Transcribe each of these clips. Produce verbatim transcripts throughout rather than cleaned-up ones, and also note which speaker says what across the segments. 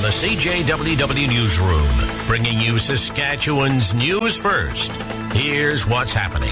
Speaker 1: the C J W W Newsroom, bringing you Saskatchewan's news first. Here's what's happening.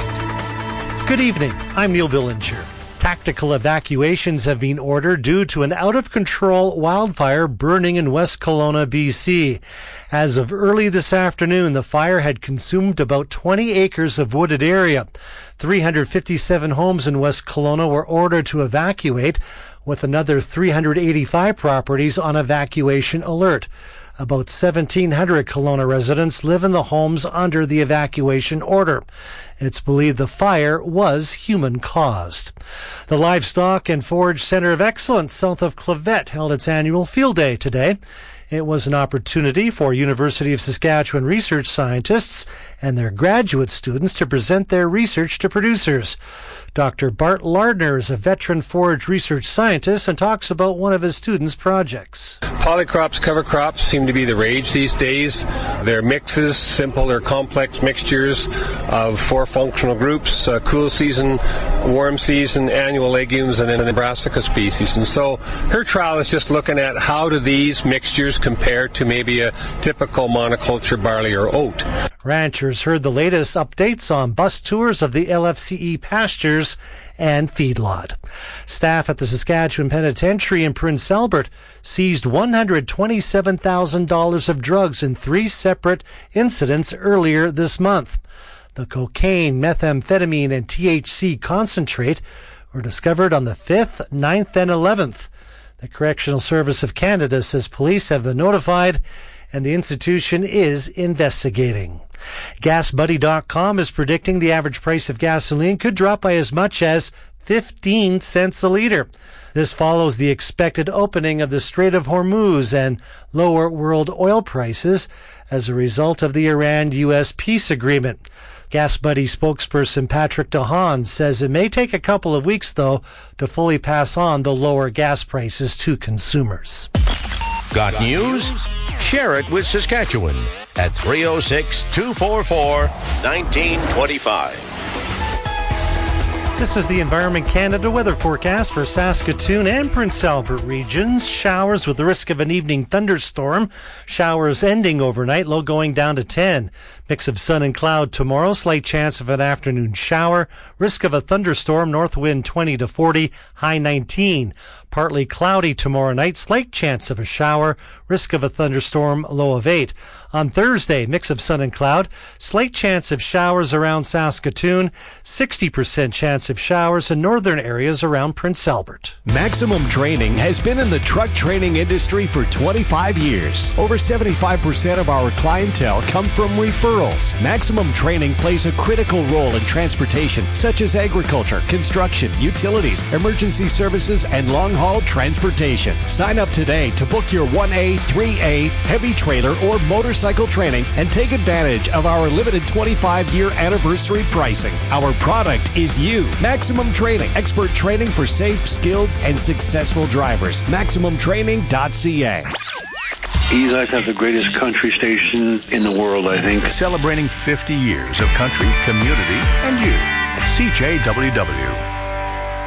Speaker 2: Good evening. I'm Neil Billinger. Tactical evacuations have been ordered due to an out-of-control wildfire burning in West Kelowna, B C. As of early this afternoon, the fire had consumed about twenty acres of wooded area. three hundred fifty-seven homes in West Kelowna were ordered to evacuate, with another three hundred eighty-five properties on evacuation alert. About seventeen hundred Kelowna residents live in the homes under the evacuation order. It's believed the fire was human-caused. The Livestock and Forage Centre of Excellence south of Clavet held its annual field day today. It was an opportunity for University of Saskatchewan research scientists and their graduate students to present their research to producers. Doctor Bart Lardner is a veteran forage research scientist and talks about one of his students' projects.
Speaker 3: Polycrops, cover crops seem to be the rage these days. They're mixes, simple or complex mixtures of four functional groups, uh, cool season, warm season, annual legumes, and then the brassica species. And so her trial is just looking at how do these mixtures compare to maybe a typical monoculture barley or oat.
Speaker 2: Ranchers heard the latest updates on bus tours of the L F C E pastures and feedlot. Staff at the Saskatchewan Penitentiary in Prince Albert seized one hundred twenty-seven thousand dollars of drugs in three separate incidents earlier this month. The cocaine, methamphetamine, and T H C concentrate were discovered on the fifth, ninth, and eleventh. The Correctional Service of Canada says police have been notified and the institution is investigating. Gas Buddy dot com is predicting the average price of gasoline could drop by as much as fifteen cents a litre. This follows the expected opening of the Strait of Hormuz and lower world oil prices as a result of the Iran U S peace agreement. Gas Buddy spokesperson Patrick DeHaan says it may take a couple of weeks, though, to fully pass on the lower gas prices to consumers.
Speaker 1: Got news? Share it with Saskatchewan at three oh six, two four four, one nine two five.
Speaker 2: This is the Environment Canada weather forecast for Saskatoon and Prince Albert regions. Showers with the risk of an evening thunderstorm. Showers ending overnight, low going down to ten. Mix of sun and cloud tomorrow. Slight chance of an afternoon shower. Risk of a thunderstorm. North wind twenty to forty. High nineteen. Partly cloudy tomorrow night. Slight chance of a shower. Risk of a thunderstorm. Low of eight. On Thursday, mix of sun and cloud. Slight chance of showers around Saskatoon. sixty percent chance of showers in northern areas around Prince Albert.
Speaker 4: Maximum Training has been in the truck training industry for twenty-five years. Over seventy-five percent of our clientele come from referrals. Maximum Training plays a critical role in transportation, such as agriculture, construction, utilities, emergency services, and long-haul transportation. Sign up today to book your one A, three A, heavy trailer, or motorcycle training and take advantage of our limited twenty-five year anniversary pricing. Our product is you. Maximum Training, expert training for safe, skilled, and successful drivers. maximum training dot c a.
Speaker 5: You guys have the greatest country station in the world, I think.
Speaker 6: Celebrating fifty years of country, community, and you. C J W W.